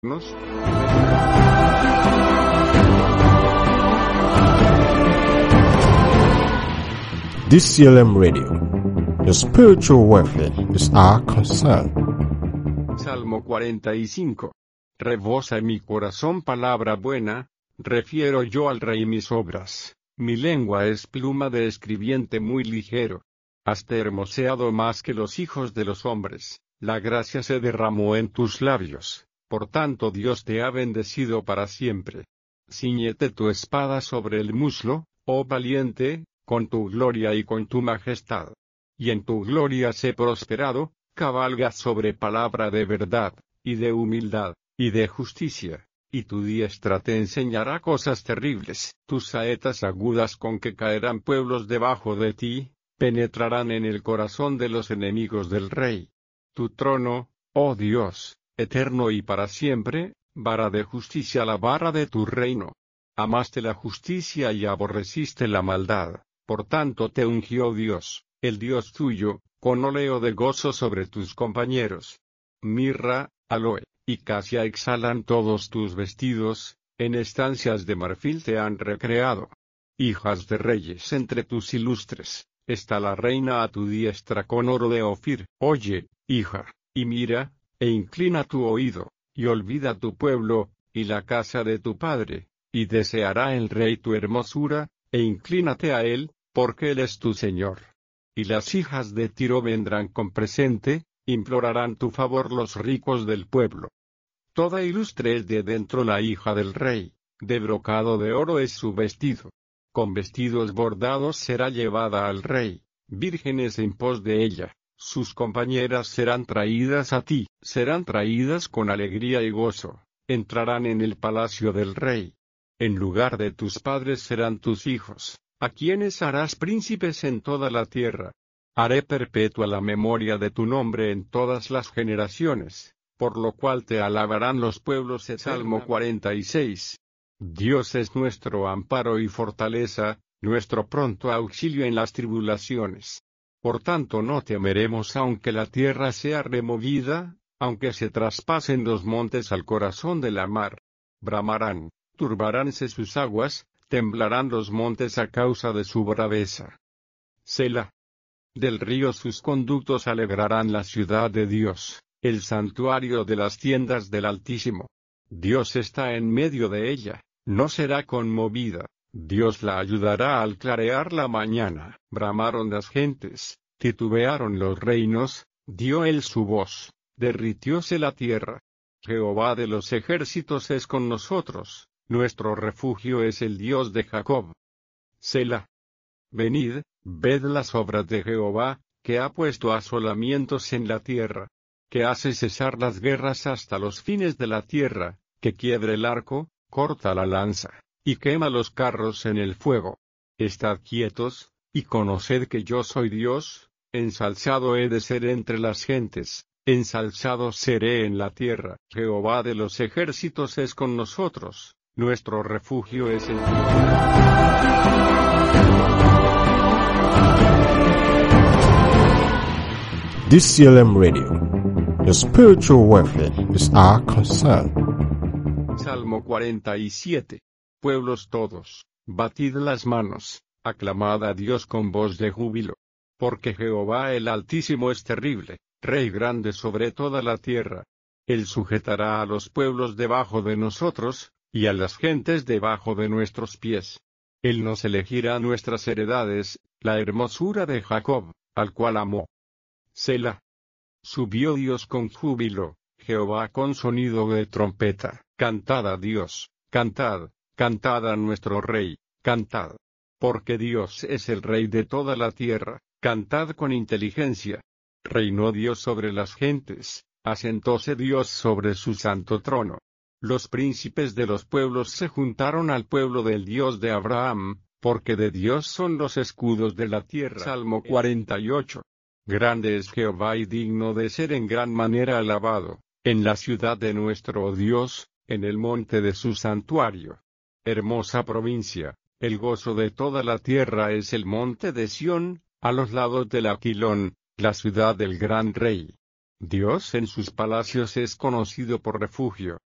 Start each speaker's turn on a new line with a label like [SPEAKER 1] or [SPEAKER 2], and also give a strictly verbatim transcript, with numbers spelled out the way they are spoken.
[SPEAKER 1] Nos.
[SPEAKER 2] D C L M Radio. Your spiritual welfare is our concern.
[SPEAKER 1] Salmo cuarenta y cinco. Rebosa en mi corazón palabra buena, refiero yo al Rey mis obras. Mi lengua es pluma de escribiente muy ligero. Has hermoseado más que los hijos de los hombres, la gracia se derramó en tus labios, por tanto Dios te ha bendecido para siempre. Cíñete tu espada sobre el muslo, oh valiente, con tu gloria y con tu majestad. Y en tu gloria sé prosperado, cabalga sobre palabra de verdad, y de humildad, y de justicia, y tu diestra te enseñará cosas terribles. Tus saetas agudas con que caerán pueblos debajo de ti, penetrarán en el corazón de los enemigos del rey. Tu trono, oh Dios, eterno y para siempre, vara de justicia la vara de tu reino. Amaste la justicia y aborreciste la maldad, por tanto te ungió Dios, el Dios tuyo, con óleo de gozo sobre tus compañeros. Mirra, aloe, y casia exhalan todos tus vestidos, en estancias de marfil te han recreado. Hijas de reyes entre tus ilustres, está la reina a tu diestra con oro de Ofir. Oye, hija, y mira, e inclina tu oído, y olvida tu pueblo, y la casa de tu padre, y deseará el rey tu hermosura, e inclínate a él, porque él es tu Señor. Y las hijas de Tiro vendrán con presente, implorarán tu favor los ricos del pueblo. Toda ilustre es de dentro la hija del rey, de brocado de oro es su vestido. Con vestidos bordados será llevada al rey, vírgenes en pos de ella, sus compañeras serán traídas a ti, serán traídas con alegría y gozo, entrarán en el palacio del rey. En lugar de tus padres serán tus hijos, a quienes harás príncipes en toda la tierra. Haré perpetua la memoria de tu nombre en todas las generaciones, por lo cual te alabarán los pueblos. Salmo cuarenta y seis. Dios es nuestro amparo y fortaleza, nuestro pronto auxilio en las tribulaciones. Por tanto no temeremos aunque la tierra sea removida, aunque se traspasen los montes al corazón de la mar. Bramarán, turbaránse sus aguas, temblarán los montes a causa de su braveza. Selah. Del río sus conductos alegrarán la ciudad de Dios, el santuario de las tiendas del Altísimo. Dios está en medio de ella, no será conmovida, Dios la ayudará al clarear la mañana. Bramaron las gentes, titubearon los reinos, dio él su voz, derritióse la tierra. Jehová de los ejércitos es con nosotros, nuestro refugio es el Dios de Jacob. Selah. Venid, ved las obras de Jehová, que ha puesto asolamientos en la tierra, que hace cesar las guerras hasta los fines de la tierra, que quiebra el arco, corta la lanza, y quema los carros en el fuego. Estad quietos, y conoced que yo soy Dios, ensalzado he de ser entre las gentes, ensalzado seré en la tierra. Jehová de los ejércitos es con nosotros, nuestro refugio es el
[SPEAKER 2] D C L M Radio. Your spiritual welfare is our concern.
[SPEAKER 1] Salmo cuarenta y siete. Pueblos todos, batid las manos, aclamad a Dios con voz de júbilo. Porque Jehová el Altísimo es terrible, Rey grande sobre toda la tierra. Él sujetará a los pueblos debajo de nosotros, y a las gentes debajo de nuestros pies. Él nos elegirá nuestras heredades, la hermosura de Jacob, al cual amó. Selah. Subió Dios con júbilo, Jehová con sonido de trompeta. Cantad a Dios, cantad, cantad a nuestro Rey, cantad. Porque Dios es el Rey de toda la tierra, cantad con inteligencia. Reinó Dios sobre las gentes, asentóse Dios sobre su santo trono. Los príncipes de los pueblos se juntaron al pueblo del Dios de Abraham, porque de Dios son los escudos de la tierra. Salmo cuarenta y ocho. Grande es Jehová y digno de ser en gran manera alabado, en la ciudad de nuestro Dios, en el monte de su santuario. Hermosa provincia, el gozo de toda la tierra es el monte de Sión, a los lados del Aquilón, la ciudad del gran rey. Dios en sus palacios es conocido por refugio,